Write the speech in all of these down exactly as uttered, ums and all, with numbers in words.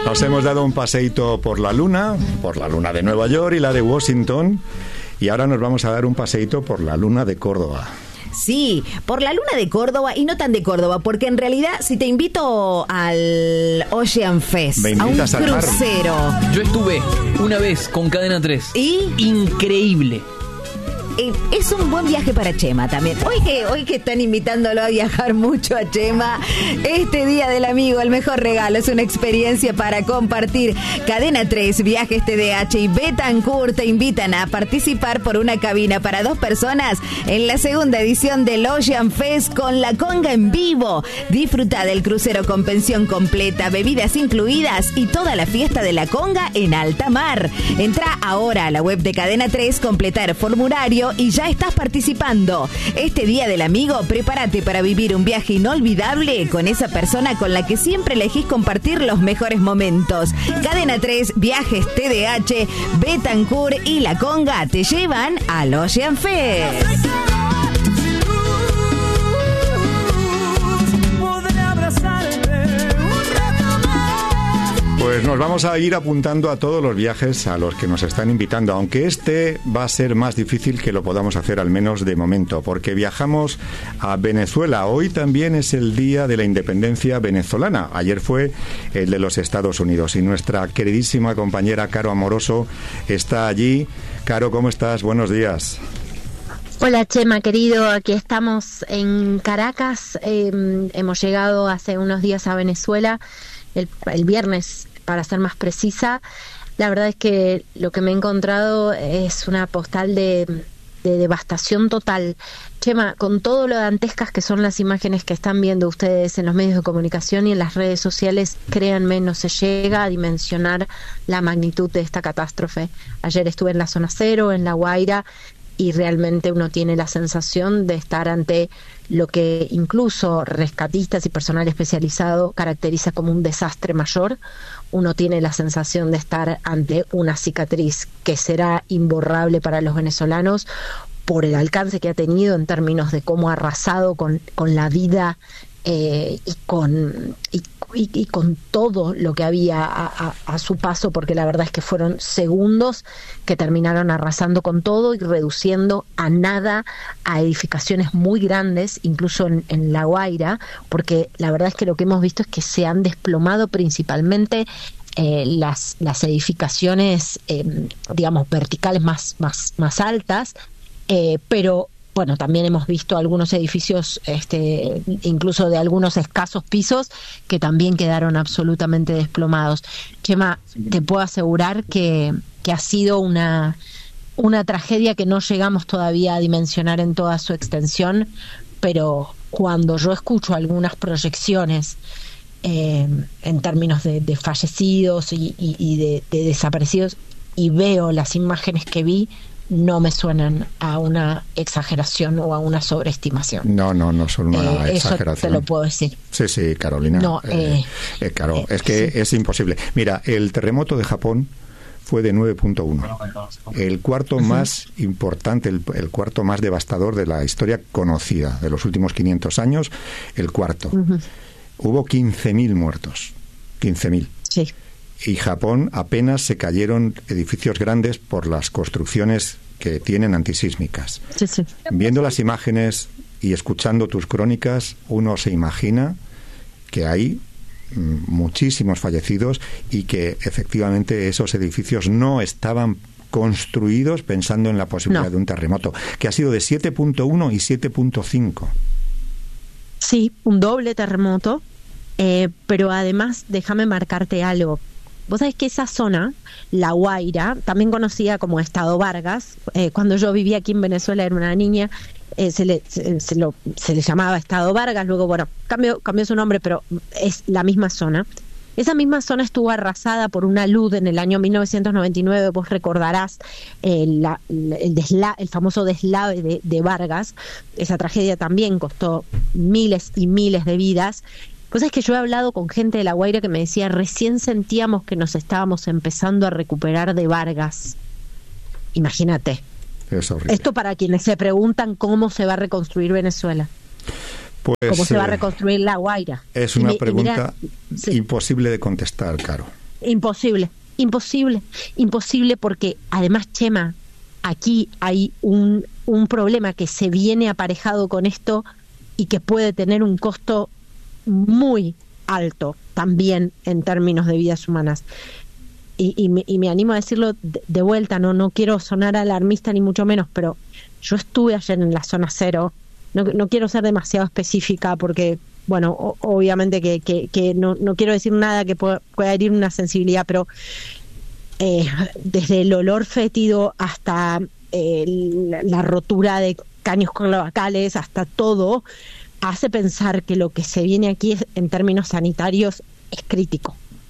Nos hemos dado un paseíto por la luna, por la luna de Nueva York y la de Washington, y ahora nos vamos a dar un paseíto por la luna de Córdoba. Sí, por la luna de Córdoba y no tan de Córdoba, porque en realidad si te invito al Ocean Fest, ¿Me a un invitas al mar? crucero. Yo estuve una vez con Cadena tres. ¿Y? Increíble. Eh, es un buen viaje para Chema también. Hoy que, hoy que están invitándolo a viajar mucho a Chema, este Día del Amigo, el mejor regalo es una experiencia para compartir. Cadena tres, Viajes T D H y Betancourt te invitan a participar por una cabina para dos personas en la segunda edición del Ocean Fest con la conga en vivo. Disfruta del crucero con pensión completa, bebidas incluidas y toda la fiesta de la conga en alta mar. Entra ahora a la web de Cadena tres, completa el formulario y ya estás participando. Este Día del Amigo, prepárate para vivir un viaje inolvidable con esa persona con la que siempre elegís compartir los mejores momentos. Cadena tres, Viajes T D H, Betancourt y La Conga te llevan al Ocean Fest. Pues nos vamos a ir apuntando a todos los viajes a los que nos están invitando, aunque este va a ser más difícil que lo podamos hacer, al menos de momento, porque viajamos a Venezuela. Hoy también es el Día de la Independencia venezolana. Ayer fue el de los Estados Unidos y nuestra queridísima compañera Caro Amoroso está allí. Caro, ¿cómo estás? Buenos días. Hola Chema, querido, aquí estamos en Caracas. Eh, hemos llegado hace unos días a Venezuela, el, el viernes, para ser más precisa. La verdad es que lo que me he encontrado es una postal de, de devastación total. Chema, con todo lo dantescas que son las imágenes que están viendo ustedes en los medios de comunicación y en las redes sociales, créanme, no se llega a dimensionar la magnitud de esta catástrofe. Ayer estuve en la zona cero, en La Guaira, y realmente uno tiene la sensación de estar ante lo que incluso rescatistas y personal especializado caracteriza como un desastre mayor. Uno tiene la sensación de estar ante una cicatriz que será imborrable para los venezolanos por el alcance que ha tenido en términos de cómo ha arrasado con, con la vida eh, y con y, y, y con todo lo que había a, a, a su paso, porque la verdad es que fueron segundos que terminaron arrasando con todo y reduciendo a nada a edificaciones muy grandes, incluso en, en La Guaira, porque la verdad es que lo que hemos visto es que se han desplomado principalmente eh, las, las edificaciones, eh, digamos, verticales más, más, más altas, eh, pero bueno, también hemos visto algunos edificios, este, incluso de algunos escasos pisos, que también quedaron absolutamente desplomados. Chema, te puedo asegurar que, que ha sido una, una tragedia que no llegamos todavía a dimensionar en toda su extensión, pero cuando yo escucho algunas proyecciones eh, en términos de, de fallecidos y, y, y de, de desaparecidos, y veo las imágenes que vi, no me suenan a una exageración o a una sobreestimación. No, no, no son una eh, exageración. Eso te lo puedo decir. Sí, sí, Carolina. No, eh, eh, eh, claro, eh, es que sí. es imposible. Mira, el terremoto de Japón fue de nueve punto uno. El cuarto uh-huh. más importante, el, el cuarto más devastador de la historia conocida de los últimos quinientos años, el cuarto. Uh-huh. Hubo quince mil muertos. quince mil. Sí. Y Japón apenas se cayeron edificios grandes por las construcciones que tienen antisísmicas. Sí, sí. Viendo las imágenes y escuchando tus crónicas, uno se imagina que hay muchísimos fallecidos y que efectivamente esos edificios no estaban construidos pensando en la posibilidad no. de un terremoto, que ha sido de siete punto uno y siete punto cinco. Sí, un doble terremoto, eh, pero además déjame marcarte algo. Vos sabés que esa zona, La Guaira, también conocida como Estado Vargas, eh, cuando yo vivía aquí en Venezuela era una niña, eh, se, le, se, se, lo, se le llamaba Estado Vargas, luego bueno, cambió, cambió su nombre, pero es la misma zona. Esa misma zona estuvo arrasada por una luz en el año mil novecientos noventa y nueve, vos recordarás eh, la, el, desla, el famoso deslave de, de Vargas. Esa tragedia también costó miles y miles de vidas. Pues es que yo he hablado con gente de La Guaira que me decía, recién sentíamos que nos estábamos empezando a recuperar de Vargas. Imagínate. Es horrible. Esto para quienes se preguntan cómo se va a reconstruir Venezuela. Pues, ¿Cómo se va a eh, reconstruir La Guaira? Es una y, pregunta y mira, sí. imposible de contestar, Caro. Imposible, imposible, imposible porque además, Chema, aquí hay un, un problema que se viene aparejado con esto y que puede tener un costo muy alto también en términos de vidas humanas. Y, y, me, y me animo a decirlo de, de vuelta, no no quiero sonar alarmista ni mucho menos, pero yo estuve ayer en la zona cero, no, no quiero ser demasiado específica porque, bueno, o, obviamente que, que, que no, no quiero decir nada que pueda, pueda herir una sensibilidad, pero eh, desde el olor fétido hasta eh, la, la rotura de caños cloacales, hasta todo, hace pensar que lo que se viene aquí es, en términos sanitarios es crítico.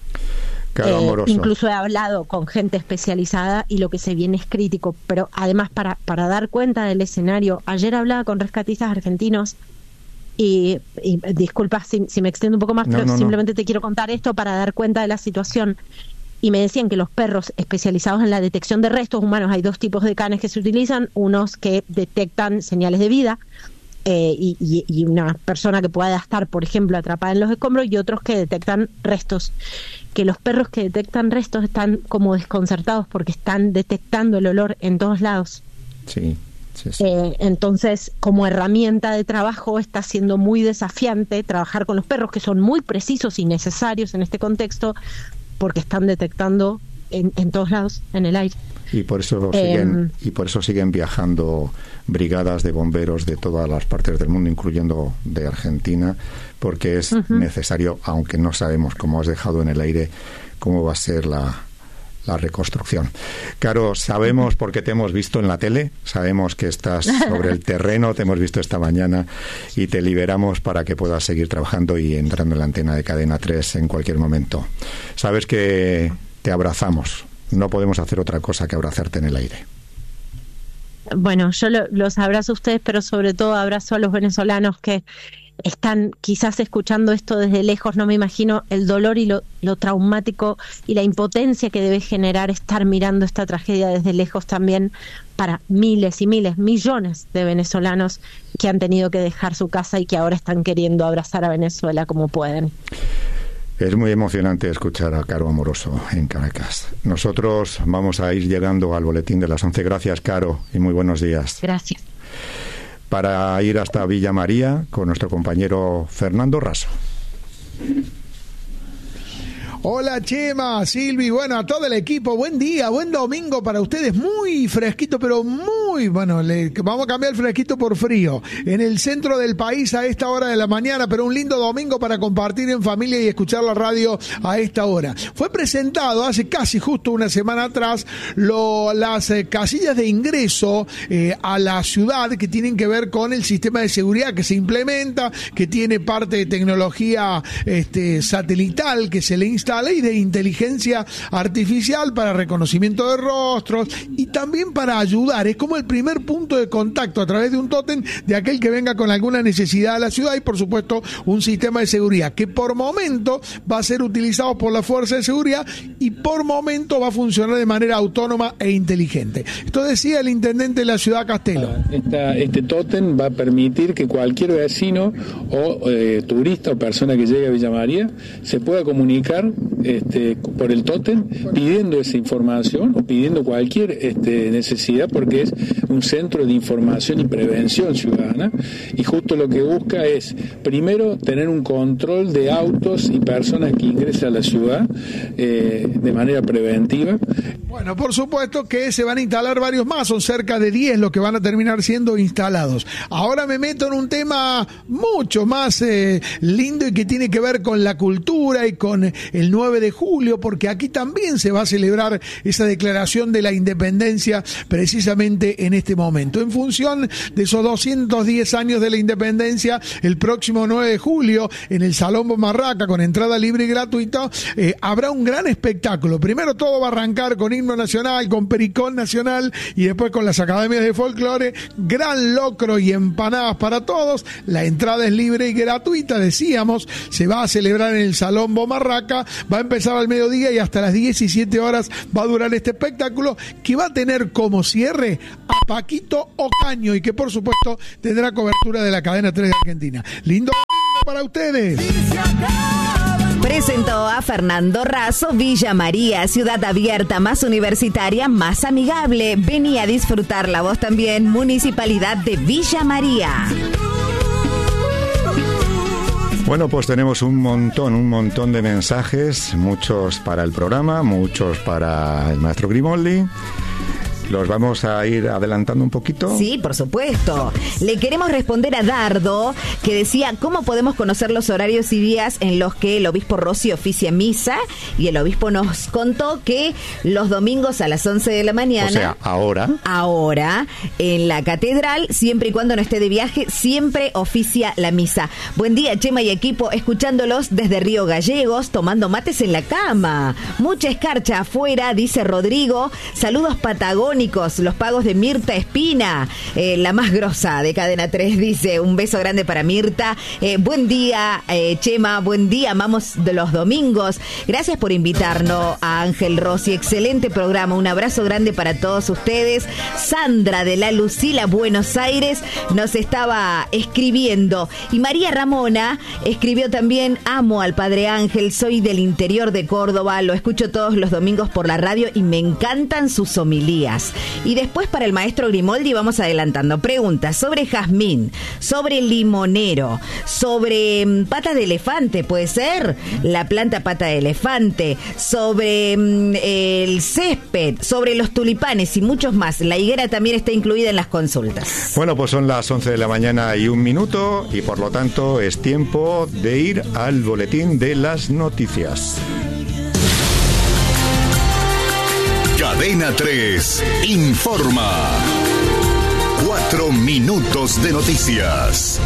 Eh, incluso he hablado con gente especializada y lo que se viene es crítico, pero además para, para dar cuenta del escenario, ayer hablaba con rescatistas argentinos y, y disculpa si, si me extiendo un poco más, no, pero no, simplemente no. Te quiero contar esto para dar cuenta de la situación. Y me decían que los perros especializados en la detección de restos humanos, hay dos tipos de canes que se utilizan, unos que detectan señales de vida, Eh, y, y, y una persona que pueda estar, por ejemplo, atrapada en los escombros, y otros que detectan restos. Que los perros que detectan restos están como desconcertados porque están detectando el olor en todos lados. Sí, sí, sí. Eh, entonces, como herramienta de trabajo está siendo muy desafiante trabajar con los perros, que son muy precisos y necesarios en este contexto, porque están detectando en, en todos lados, en el aire. Y por eso siguen eh, y por eso siguen viajando brigadas de bomberos de todas las partes del mundo, incluyendo de Argentina, porque es uh-huh. necesario, aunque no sabemos, como has dejado en el aire, cómo va a ser la, la reconstrucción. Caro, sabemos, porque te hemos visto en la tele, sabemos que estás sobre el terreno, te hemos visto esta mañana y te liberamos para que puedas seguir trabajando y entrando en la antena de Cadena tres en cualquier momento. Sabes que te abrazamos. No podemos hacer otra cosa que abrazarte en el aire. Bueno, yo lo, los abrazo a ustedes, pero sobre todo abrazo a los venezolanos que están quizás escuchando esto desde lejos. No me imagino el dolor y lo, lo traumático y la impotencia que debe generar estar mirando esta tragedia desde lejos también para miles y miles, millones de venezolanos que han tenido que dejar su casa y que ahora están queriendo abrazar a Venezuela como pueden. Es muy emocionante escuchar a Caro Amoroso en Caracas. Nosotros vamos a ir llegando al boletín de las once. Gracias, Caro, y muy buenos días. Gracias. Para ir hasta Villa María con nuestro compañero Fernando Raso. Hola Chema, Silvi, bueno, a todo el equipo, buen día, buen domingo para ustedes, muy fresquito, pero muy, bueno, le, vamos a cambiar el fresquito por frío, en el centro del país a esta hora de la mañana, pero un lindo domingo para compartir en familia y escuchar la radio a esta hora. Fue presentado hace casi justo una semana atrás lo, las eh, casillas de ingreso eh, a la ciudad que tienen que ver con el sistema de seguridad que se implementa, que tiene parte de tecnología este, satelital que se le instala y de inteligencia artificial para reconocimiento de rostros y también para ayudar. Es como el primer punto de contacto a través de un tótem de aquel que venga con alguna necesidad a la ciudad y por supuesto un sistema de seguridad que por momento va a ser utilizado por la fuerza de seguridad y por momento va a funcionar de manera autónoma e inteligente. Esto decía el intendente de la ciudad, Castelo. Esta, este tótem va a permitir que cualquier vecino o eh, turista o persona que llegue a Villa María se pueda comunicar Este, por el tótem pidiendo esa información o pidiendo cualquier este, necesidad, porque es un centro de información y prevención ciudadana y justo lo que busca es primero tener un control de autos y personas que ingresan a la ciudad eh, de manera preventiva. Bueno, por supuesto que se van a instalar varios más, son cerca de diez los que van a terminar siendo instalados. Ahora me meto en un tema mucho más eh, lindo y que tiene que ver con la cultura y con el nueve de julio, porque aquí también se va a celebrar esa declaración de la independencia precisamente en este momento. En función de esos doscientos diez años de la independencia, el próximo nueve de julio, en el Salón Bomarraca, con entrada libre y gratuita, eh, habrá un gran espectáculo. Primero todo va a arrancar con himno nacional, con pericón nacional y después con las academias de folclore, gran locro y empanadas para todos. La entrada es libre y gratuita, decíamos, se va a celebrar en el Salón Bomarraca, va a empezar al mediodía y hasta las diecisiete horas va a durar este espectáculo que va a tener como cierre a Paquito Ocaño y que por supuesto tendrá cobertura de la cadena tres de Argentina. Lindo para ustedes. Presentó a Fernando Razo. Villa María, ciudad abierta, más universitaria, más amigable. Vení a disfrutarla vos también, Municipalidad de Villa María. Bueno, pues tenemos un montón, un montón de mensajes, muchos para el programa, muchos para el maestro Grimoldi. ¿Los vamos a ir adelantando un poquito? Sí, por supuesto. Le queremos responder a Dardo, que decía, ¿cómo podemos conocer los horarios y días en los que el obispo Rossi oficia misa? Y el obispo nos contó que los domingos a las once de la mañana... O sea, ahora. Ahora, en la catedral, siempre y cuando no esté de viaje, siempre oficia la misa. Buen día, Chema y equipo, escuchándolos desde Río Gallegos, tomando mates en la cama. Mucha escarcha afuera, dice Rodrigo. Saludos patagónicos. Los pagos de Mirta Espina, eh, la más grosa de Cadena tres, dice. Un beso grande para Mirta. Eh, buen día, eh, Chema, buen día, amamos de los domingos. Gracias por invitarnos a Ángel Rossi. Excelente programa, un abrazo grande para todos ustedes. Sandra de la Lucila, Buenos Aires, nos estaba escribiendo. Y María Ramona escribió también, amo al Padre Ángel, soy del interior de Córdoba, lo escucho todos los domingos por la radio y me encantan sus homilías. Y después para el maestro Grimoldi vamos adelantando preguntas sobre jazmín, sobre limonero, sobre um, pata de elefante, puede ser la planta pata de elefante, sobre um, el césped, sobre los tulipanes y muchos más. La higuera también está incluida en las consultas. Bueno, pues son las once de la mañana y un minuto y por lo tanto es tiempo de ir al boletín de las noticias. Cadena tres informa. Cuatro minutos de noticias.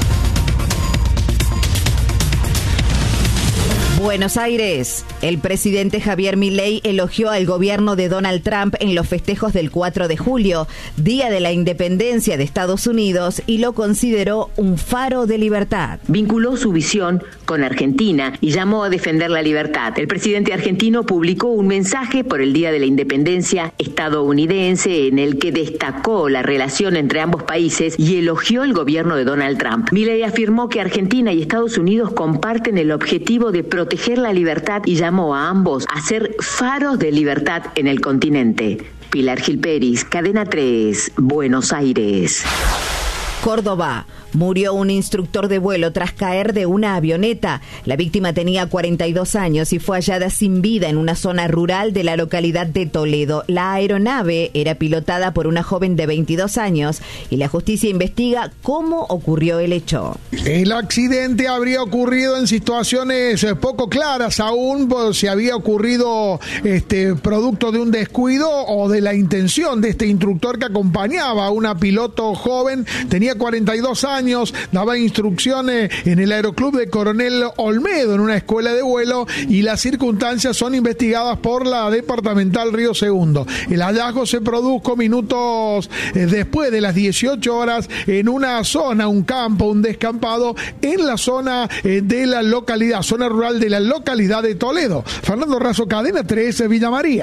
Buenos Aires. El presidente Javier Milei elogió al gobierno de Donald Trump en los festejos del cuatro de julio, Día de la Independencia de Estados Unidos, y lo consideró un faro de libertad. Vinculó su visión con Argentina y llamó a defender la libertad. El presidente argentino publicó un mensaje por el Día de la Independencia estadounidense en el que destacó la relación entre ambos países y elogió el gobierno de Donald Trump. Milei afirmó que Argentina y Estados Unidos comparten el objetivo de proteger la libertad y llamó a ambos a ser faros de libertad en el continente. Pilar Gil Peris, Cadena tres, Buenos Aires. Córdoba. Murió un instructor de vuelo tras caer de una avioneta. La víctima tenía cuarenta y dos años y fue hallada sin vida en una zona rural de la localidad de Toledo. La aeronave era pilotada por una joven de veintidós años y la justicia investiga cómo ocurrió el hecho. El accidente habría ocurrido en situaciones poco claras aún, pues, si había ocurrido este producto de un descuido o de la intención de este instructor que acompañaba a una piloto joven. Tenía cuarenta y dos años. Daba instrucciones en el Aeroclub de Coronel Olmedo, en una escuela de vuelo, y las circunstancias son investigadas por la Departamental Río Segundo. El hallazgo se produjo minutos después de las dieciocho horas en una zona, un campo, un descampado, en la zona de la localidad, zona rural de la localidad de Toledo. Fernando Razo, Cadena tres, Villa María.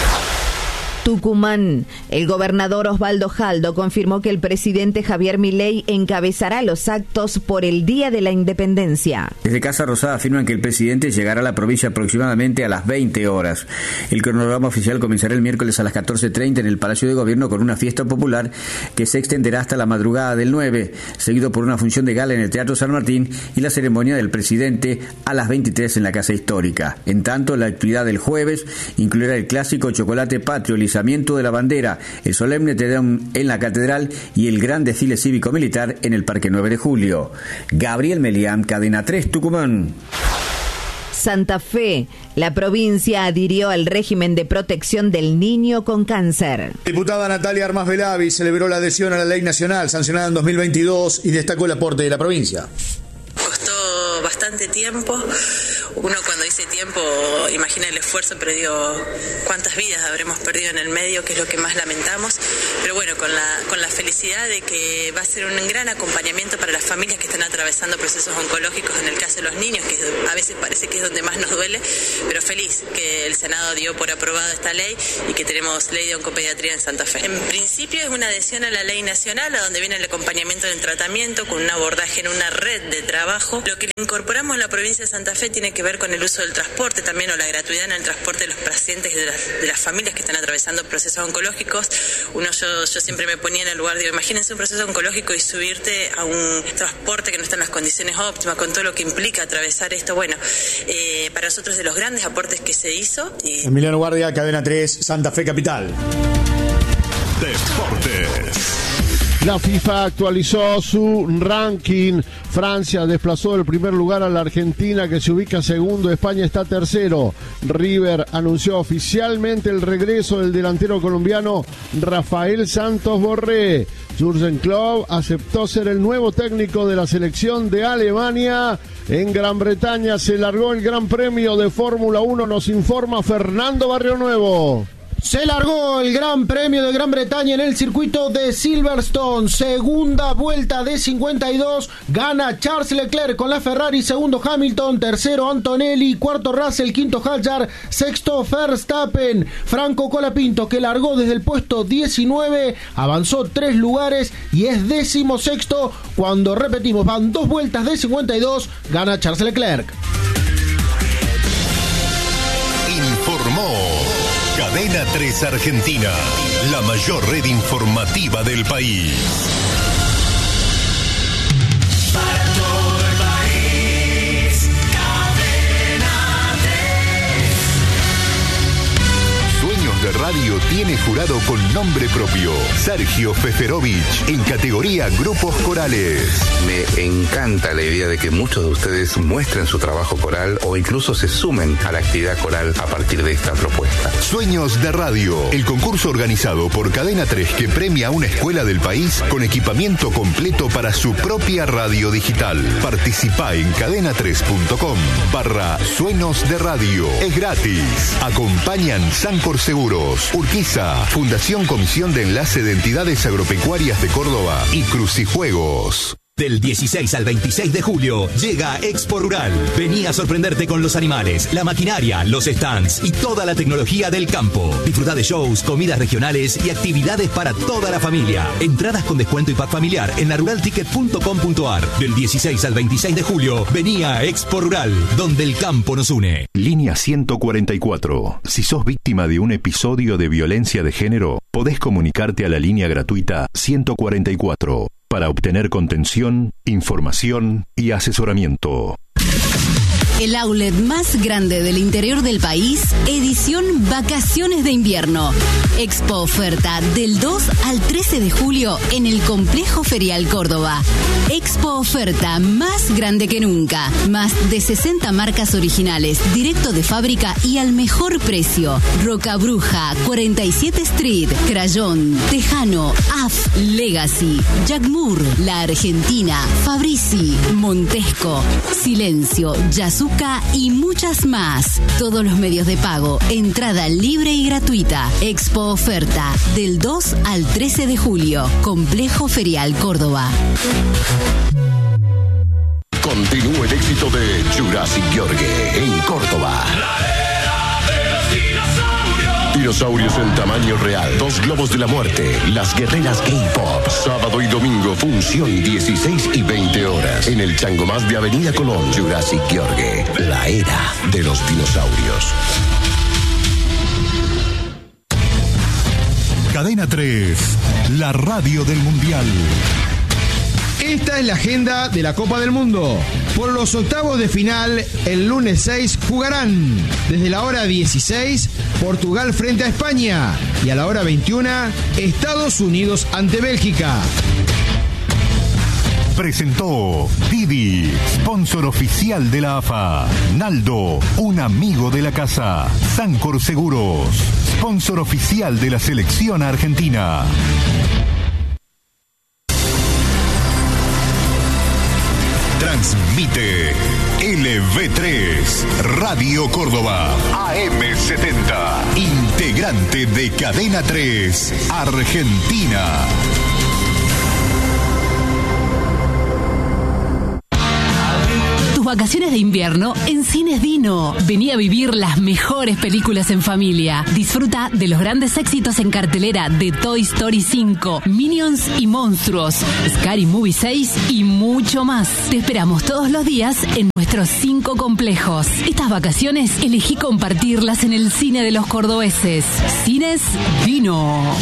Tucumán. El gobernador Osvaldo Jaldo confirmó que el presidente Javier Milei encabezará los actos por el Día de la Independencia. Desde Casa Rosada afirman que el presidente llegará a la provincia aproximadamente a las veinte horas. El cronograma oficial comenzará el miércoles a las catorce treinta en el Palacio de Gobierno con una fiesta popular que se extenderá hasta la madrugada del nueve, seguido por una función de gala en el Teatro San Martín y la ceremonia del presidente a las veintitrés en la Casa Histórica. En tanto, la actividad del jueves incluirá el clásico chocolate patrio, de la bandera, el solemne Te Deum en la Catedral y el gran desfile cívico-militar en el Parque nueve de julio. Gabriel Melián, Cadena tres, Tucumán. Santa Fe. La provincia adhirió al régimen de protección del niño con cáncer. Diputada Natalia Armas Velavi celebró la adhesión a la ley nacional sancionada en dos mil veintidós y destacó el aporte de la provincia. Costó bastante tiempo. Uno cuando dice tiempo imagina el esfuerzo, pero digo, cuántas vidas habremos perdido en el medio, que es lo que más lamentamos. Pero bueno, con la con la felicidad de que va a ser un gran acompañamiento para las familias que están atravesando procesos oncológicos, en el caso de los niños, que a veces parece que es donde más nos duele, pero feliz que el Senado dio por aprobada esta ley y que tenemos ley de oncopediatría en Santa Fe. En principio es una adhesión a la ley nacional, a donde viene el acompañamiento del tratamiento con un abordaje en una red de trabajo. Lo que incorporamos en la provincia de Santa Fe tiene que que ver con el uso del transporte también, o la gratuidad en el transporte de los pacientes y de las, de las familias que están atravesando procesos oncológicos. Uno, yo, yo siempre me ponía en el lugar, digo, imagínense un proceso oncológico y subirte a un transporte que no está en las condiciones óptimas, con todo lo que implica atravesar esto. Bueno, eh, para nosotros de los grandes aportes que se hizo. Y... Emiliano Guardia, Cadena tres, Santa Fe Capital. Deportes. La FIFA actualizó su ranking. Francia desplazó del primer lugar a la Argentina, que se ubica segundo. España está tercero. River anunció oficialmente el regreso del delantero colombiano Rafael Santos Borré. Jürgen Klopp aceptó ser el nuevo técnico de la selección de Alemania. En Gran Bretaña se largó el Gran Premio de Fórmula uno, nos informa Fernando Barrionuevo. Se largó el Gran Premio de Gran Bretaña en el circuito de Silverstone. Segunda vuelta de cincuenta y dos. Gana Charles Leclerc con la Ferrari. Segundo Hamilton. Tercero Antonelli. Cuarto Russell. Quinto Hadjar. Sexto Verstappen. Franco Colapinto, que largó desde el puesto diecinueve. Avanzó tres lugares y es décimo sexto. Cuando repetimos, van dos vueltas de cincuenta y dos. Gana Charles Leclerc. Informó Cadena tres Argentina, la mayor red informativa del país. Para todo el país, Cadena tres. Sueños de Radio tiene jurado con nombre propio, Sergio Feferovich, en categoría Grupos Corales. Me encanta la idea de que muchos de ustedes muestren su trabajo coral o incluso se sumen a la actividad coral a partir de esta propuesta. Sueños de Radio, el concurso organizado por Cadena tres que premia a una escuela del país con equipamiento completo para su propia radio digital. Participa en cadena tres punto com barra Sueños de Radio. Es gratis. Acompañan Sancor Seguros, Urquiza, Fundación Comisión de Enlace de Entidades Agropecuarias de Córdoba y Crucijuegos. Del dieciséis al veintiséis de julio llega Expo Rural. Vení a sorprenderte con los animales, la maquinaria, los stands y toda la tecnología del campo. Disfruta de shows, comidas regionales y actividades para toda la familia. Entradas con descuento y pack familiar en la rural ticket punto com punto ar. Del dieciséis al veintiséis de julio, vení a Expo Rural, donde el campo nos une. Línea ciento cuarenta y cuatro. Si sos víctima de un episodio de violencia de género, podés comunicarte a la línea gratuita ciento cuarenta y cuatro. Para obtener contención, información y asesoramiento. El outlet más grande del interior del país, edición Vacaciones de Invierno. Expo Oferta del dos al trece de julio en el Complejo Ferial Córdoba. Expo Oferta más grande que nunca. Más de sesenta marcas originales, directo de fábrica y al mejor precio. Roca Bruja, cuarenta y siete Street, Crayón, Tejano, A F, Legacy, Jack Moore, La Argentina, Fabrizi, Montesco, Silencio, Yasuka y muchas más. Todos los medios de pago, entrada libre y gratuita. Expo Oferta del dos al trece de julio. Complejo Ferial Córdoba. Continúa el éxito de Jurassic Yorgue en Córdoba. Dinosaurios en tamaño real, dos globos de la muerte, las guerreras K-Pop, sábado y domingo, función dieciséis y veinte horas, en el Chango Más de Avenida Colón. Jurassic Yorgue, la era de los dinosaurios. Cadena tres, la radio del Mundial. Esta es la agenda de la Copa del Mundo. Por los octavos de final, el lunes seis jugarán desde la hora dieciséis Portugal frente a España y a la hora veintiuno Estados Unidos ante Bélgica. Presentó Didi, sponsor oficial de la A F A. Naldo, un amigo de la casa. Sancor Seguros, sponsor oficial de la selección argentina. Transmite L V tres, Radio Córdoba, A M setenta, integrante de Cadena tres, Argentina. vacaciones de invierno en Cines Dino. Vení a vivir las mejores películas en familia. Disfruta de los grandes éxitos en cartelera de Toy Story cinco, Minions y Monstruos, Scary Movie seis y mucho más. Te esperamos todos los días en nuestros cinco complejos. Estas vacaciones elegí compartirlas en el cine de los cordobeses. Cines Dino.